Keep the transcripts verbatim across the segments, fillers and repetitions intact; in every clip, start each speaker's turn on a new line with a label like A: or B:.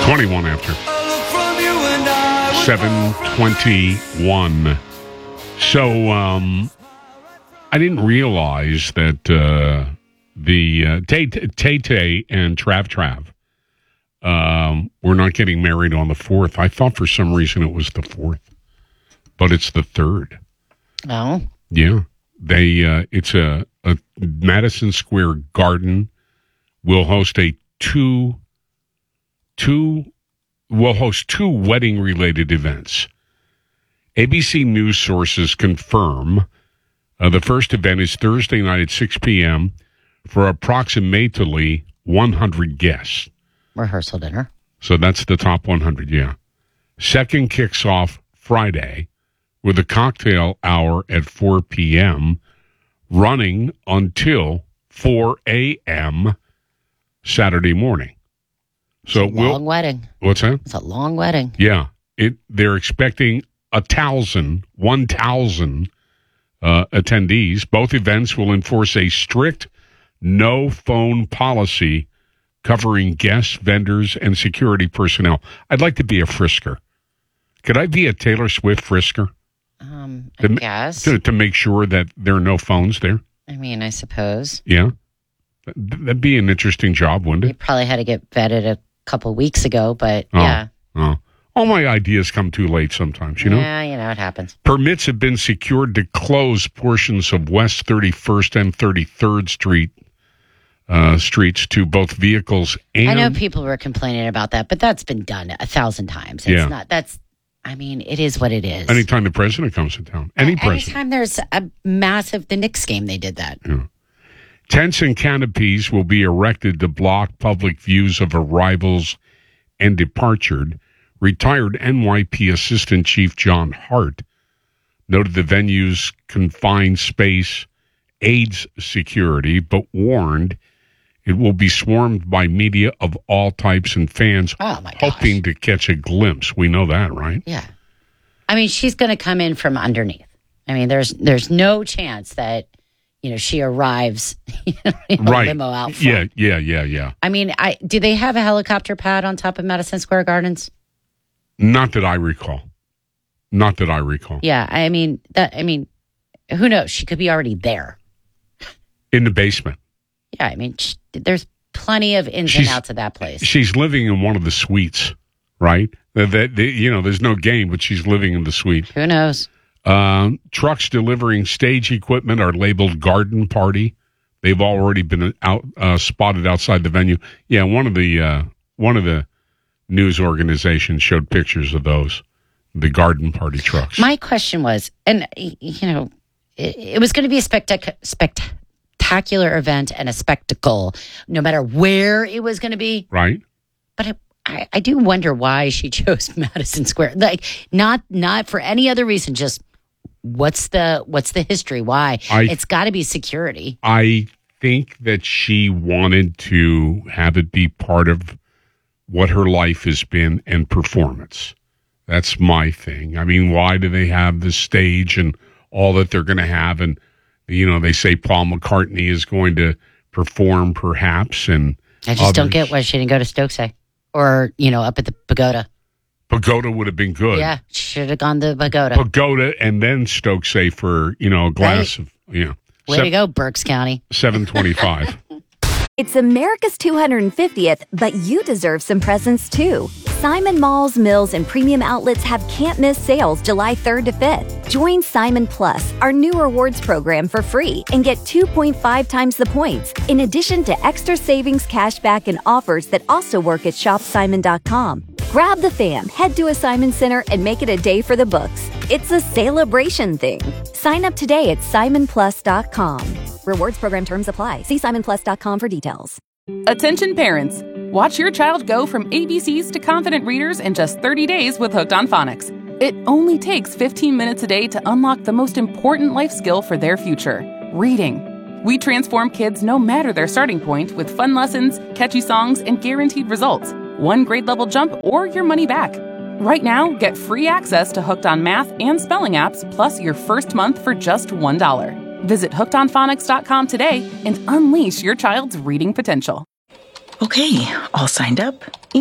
A: twenty-one after. seven twenty-one. So, um, I didn't realize that uh, the uh, Tay Tay and Trav Trav um, were not getting married on the fourth. I thought for some reason it was the fourth, but it's the third.
B: Oh.
A: Yeah. They. Uh, it's a, a Madison Square Garden will host a two, two, will host two wedding-related events. A B C News sources confirm uh, the first event is Thursday night at six p.m. for approximately one hundred guests.
B: Rehearsal dinner.
A: So that's the top one hundred, yeah. Second kicks off Friday with a cocktail hour at four p.m. running until four a.m. Saturday morning. So
B: it's a long we'll, wedding.
A: What's that?
B: It's a long wedding.
A: Yeah. It. They're expecting a thousand, one thousand uh, attendees. Both events will enforce a strict no phone policy covering guests, vendors, and security personnel. I'd like to be a frisker. Could I be a Taylor Swift frisker?
B: Um, I
A: to,
B: guess.
A: To, to make sure that there are no phones there?
B: I mean, I suppose.
A: Yeah. That'd be an interesting job, wouldn't it?
B: You probably had to get vetted a couple weeks ago, but
A: oh,
B: yeah.
A: Oh. All my ideas come too late sometimes, you know?
B: Yeah, you know, it happens.
A: Permits have been secured to close portions of West thirty-first and thirty-third Street uh, streets to both vehicles and...
B: I know people were complaining about that, but that's been done a thousand times. It's
A: yeah.
B: not, that's, I mean, it is what it is.
A: Anytime the president comes to town. Any
B: uh,
A: president.
B: Anytime there's a massive, the Knicks game, they did that.
A: Yeah. Tents and canopies will be erected to block public views of arrivals and departure. Retired N Y P Assistant Chief John Hart noted the venue's confined space aids security, but warned it will be swarmed by media of all types and fans
B: oh my
A: hoping to catch a glimpse. We know that, right?
B: Yeah. I mean, she's going to come in from underneath. I mean, there's there's no chance that, you know, she arrives you know, in a
A: right.
B: limo out front.
A: Yeah, yeah, yeah, yeah.
B: I mean, I do they have a helicopter pad on top of Madison Square Gardens?
A: Not that I recall. Not that I recall.
B: Yeah, I mean that. I mean, who knows? She could be already there
A: in the basement.
B: Yeah, I mean, sh- there's plenty of ins
A: she's,
B: and outs of that place.
A: She's living in one of the suites, right? That, that you know, there's no game, but she's living in the suite.
B: Who knows?
A: Um, trucks delivering stage equipment are labeled Garden Party. They've already been out uh, spotted outside the venue. Yeah, one of the uh, one of the news organizations showed pictures of those, the Garden Party trucks.
B: My question was, and you know, it, it was going to be a spectac- spectacular event and a spectacle, no matter where it was going to be.
A: Right.
B: But it, I, I do wonder why she chose Madison Square. Like, not not for any other reason. Just what's the what's the history? Why?
A: I,
B: it's got to be security.
A: I think that she wanted to have it be part of what her life has been and performance. That's my thing. I mean, why do they have the stage and all that they're going to have? And, you know, they say Paul McCartney is going to perform perhaps. And
B: I just
A: others.
B: don't get why she didn't go to Stokesay or, you know, up at the Pagoda.
A: Pagoda would have been good.
B: Yeah, should have gone to Pagoda.
A: Pagoda and then Stokesay for, you know, a glass right. of, you know.
B: Way seven, to go, Berks County.
A: seven twenty-five.
C: It's America's two hundred fiftieth, but you deserve some presents too. Simon Malls, Mills, and Premium Outlets have can't-miss sales July third to fifth. Join Simon Plus, our new rewards program, for free and get two point five times the points, in addition to extra savings, cashback, and offers that also work at shop simon dot com. Grab the fam, head to a Simon Center, and make it a day for the books. It's a celebration thing. Sign up today at simon plus dot com. Rewards program terms apply. See simon plus dot com for details.
D: Attention parents. Watch your child go from A B Cs to confident readers in just thirty days with Hooked on Phonics. It only takes fifteen minutes a day to unlock the most important life skill for their future, reading. We transform kids no matter their starting point with fun lessons, catchy songs, and guaranteed results. One grade level jump or your money back. Right now, get free access to Hooked on Math and Spelling apps, plus your first month for just one dollar. Visit hooked on phonics dot com today and unleash your child's reading potential.
E: Okay, all signed up. Easy.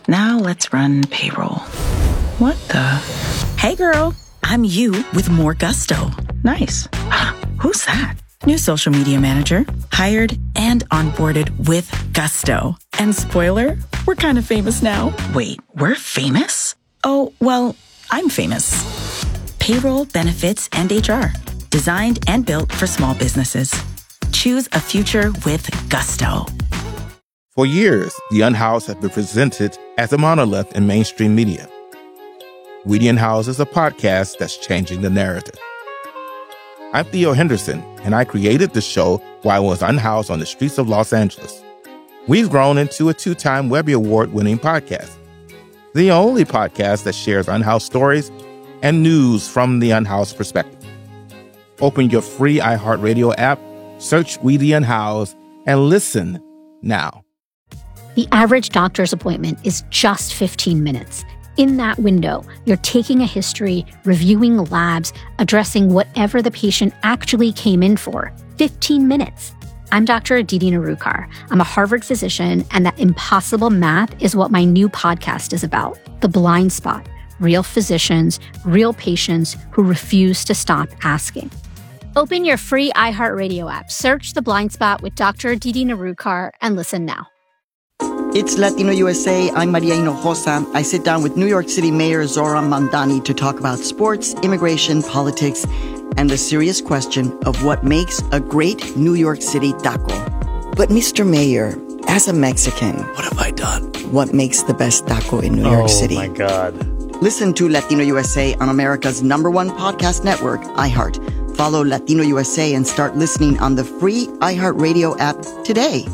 E: Now let's run payroll. What the? Hey girl, I'm you with more gusto. Nice. Who's that? New social media manager, hired and onboarded with gusto. And spoiler, we're kind of famous now. Wait, we're famous? Oh, well, I'm famous. Payroll, benefits, and H R. Designed and built for small businesses. Choose a future with gusto.
F: For years, The Unhoused has been presented as a monolith in mainstream media. We The Unhoused is a podcast that's changing the narrative. I'm Theo Henderson, and I created the show while I was unhoused on the streets of Los Angeles. We've grown into a two-time Webby Award-winning podcast, the only podcast that shares unhoused stories and news from the unhoused perspective. Open your free iHeartRadio app, search We The Unhoused, and listen now.
G: The average doctor's appointment is just fifteen minutes. In that window, you're taking a history, reviewing labs, addressing whatever the patient actually came in for. fifteen minutes. I'm Doctor Aditi Narukar. I'm a Harvard physician, and that impossible math is what my new podcast is about. The Blind Spot. Real physicians, real patients who refuse to stop asking. Open your free iHeartRadio app, search The Blind Spot with Doctor Aditi Narukar, and listen now.
H: It's Latino U S A. I'm Maria Hinojosa. I sit down with New York City Mayor Zohran Mamdani to talk about sports, immigration, politics, and the serious question of what makes a great New York City taco. But Mister Mayor, as a Mexican,
I: what have I done?
H: What makes the best taco in New
I: oh,
H: York City?
I: Oh, my God.
H: Listen to Latino U S A on America's number one podcast network, iHeart. Follow Latino U S A and start listening on the free iHeartRadio app today.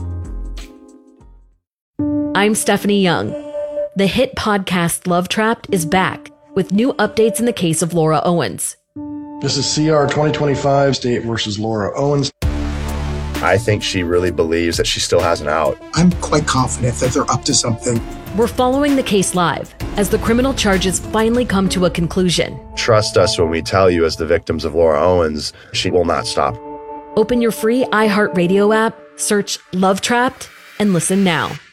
J: I'm Stephanie Young. The hit podcast Love Trapped is back with new updates in the case of Laura Owens.
K: This is C R twenty twenty-five, State versus Laura Owens.
L: I think she really believes that she still has an out.
M: I'm quite confident that they're up to something.
J: We're following the case live as the criminal charges finally come to a conclusion.
L: Trust us when we tell you, as the victims of Laura Owens, she will not stop.
J: Open your free iHeartRadio app, search Love Trapped, and listen now.